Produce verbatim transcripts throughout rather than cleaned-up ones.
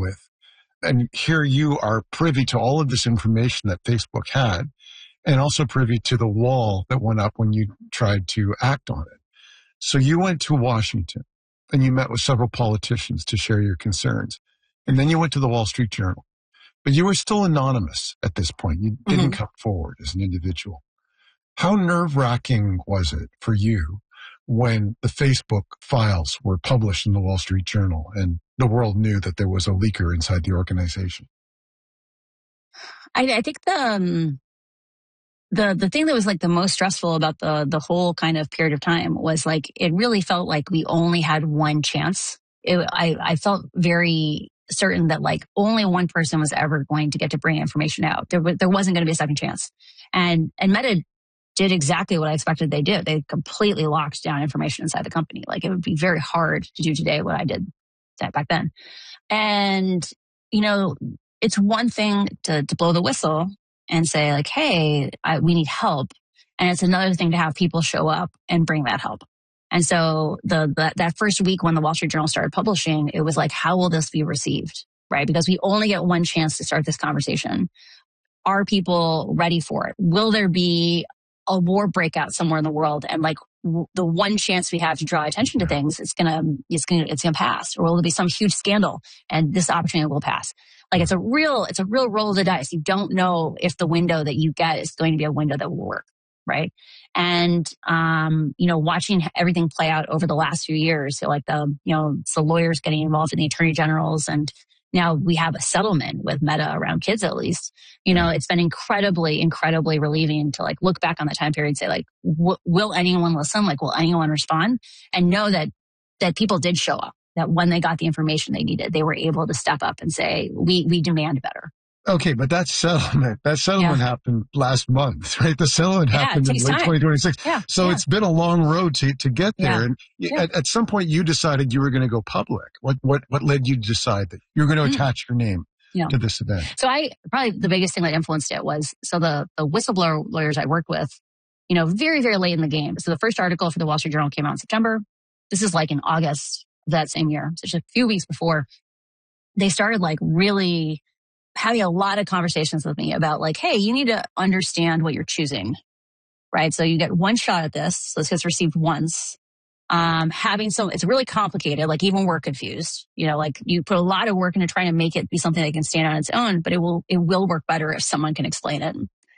with. And here you are privy to all of this information that Facebook had, and also privy to the wall that went up when you tried to act on it. So you went to Washington and you met with several politicians to share your concerns. And then you went to the Wall Street Journal. But you were still anonymous at this point. You didn't Mm-hmm. come forward as an individual. How nerve-wracking was it for you when the Facebook files were published in the Wall Street Journal and the world knew that there was a leaker inside the organization? I, I think the... Um... The the thing that was like the most stressful about the the whole kind of period of time was like it really felt like we only had one chance. It, I I felt very certain that like only one person was ever going to get to bring information out. There was there wasn't going to be a second chance, and and Meta did exactly what I expected they did. They completely locked down information inside the company. Like it would be very hard to do today what I did back then. And you know, it's one thing to to blow the whistle and say like, hey, I, we need help. And it's another thing to have people show up and bring that help. And so the, the that first week when the Wall Street Journal started publishing, it was like, how will this be received? Right? Because we only get one chance to start this conversation. Are people ready for it? Will there be a war breakout somewhere in the world? And like w- the one chance we have to draw attention to things, it's gonna, it's gonna, it's gonna pass. Or will there be some huge scandal and this opportunity will pass? Like it's a real, it's a real roll of the dice. You don't know if the window that you get is going to be a window that will work, right? And um, you know, watching everything play out over the last few years, so like the, you know, it's the lawyers getting involved in the attorney generals, and now we have a settlement with Meta around kids at least. You know, it's been incredibly, incredibly relieving to like look back on that time period and say like, w- will anyone listen? Like, will anyone respond? And know that that people did show up. That when they got the information they needed, they were able to step up and say, we we demand better. Okay, but that settlement, that settlement Yeah. happened last month, right? The settlement Yeah, happened it in takes late time. twenty twenty-six. Yeah, So yeah. it's been a long road to, to get there. Yeah. And y- Yeah. at, at some point you decided you were going to go public. What, what, what led you to decide that you were going to Mm. attach your name Yeah. to this event? So I, probably the biggest thing that influenced it was, so the, the whistleblower lawyers I worked with, you know, very, very late in the game. So the first article for the Wall Street Journal came out in September. This is like in August of that same year. So just a few weeks before, they started like really having a lot of conversations with me about like, hey, you need to understand what you're choosing, right? So you get one shot at this. So this gets received once. Um, having some, it's really complicated. Like even we're confused, you know, like you put a lot of work into trying to make it be something that can stand on its own, but it will, it will work better if someone can explain it.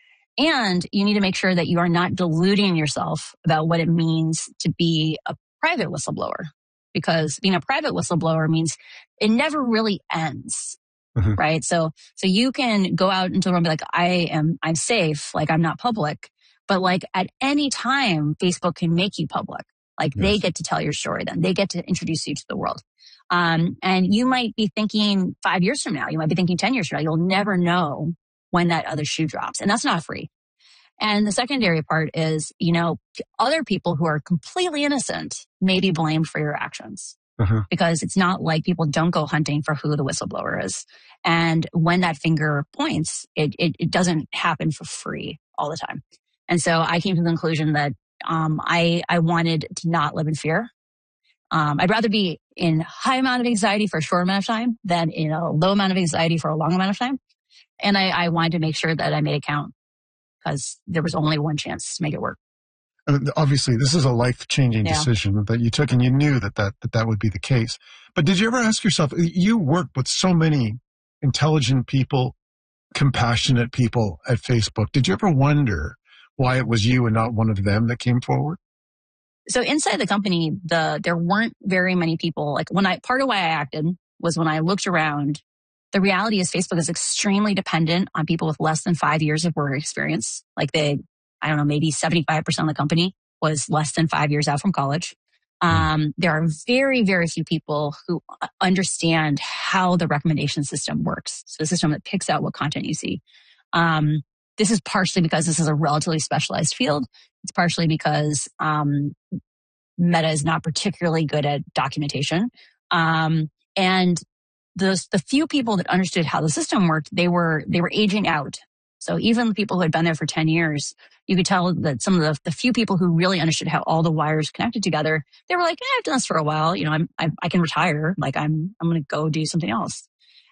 And you need to make sure that you are not deluding yourself about what it means to be a private whistleblower, because being a private whistleblower means it never really ends. Mm-hmm. Right. So, so you can go out into the world and be like, I am, I'm safe. Like I'm not public, but like at any time, Facebook can make you public. Like yes. They get to tell your story then. They get to introduce you to the world. Um, and you might be thinking five years from now, you might be thinking ten years from now, you'll never know when that other shoe drops. And that's not free. And the secondary part is, you know, other people who are completely innocent may be blamed for your actions. Uh-huh. Because it's not like people don't go hunting for who the whistleblower is. And when that finger points, it, it, it doesn't happen for free all the time. And so I came to the conclusion that um, I, I wanted to not live in fear. Um, I'd rather be in high amount of anxiety for a short amount of time than in a low amount of anxiety for a long amount of time. And I, I wanted to make sure that I made it count because there was only one chance to make it work. Obviously, this is a life-changing yeah. decision that you took, and you knew that that, that that would be the case. But did you ever ask yourself, you work with so many intelligent people, compassionate people at Facebook. Did you ever wonder why it was you and not one of them that came forward? So inside the company, the there weren't very many people. Like when I, part of why I acted was when I looked around, the reality is Facebook is extremely dependent on people with less than five years of work experience. Like they, I don't know, maybe seventy-five percent of the company was less than five years out from college. Um, there are very, very few people who understand how the recommendation system works. So the system that picks out what content you see. Um, this is partially because this is a relatively specialized field. It's partially because um, Meta is not particularly good at documentation. Um, and the, the few people that understood how the system worked, they were they were aging out. So even the people who had been there for ten years, you could tell that some of the, the few people who really understood how all the wires connected together, they were like, eh, I've done this for a while. You know, I'm, I, I can retire. Like I'm, I'm going to go do something else.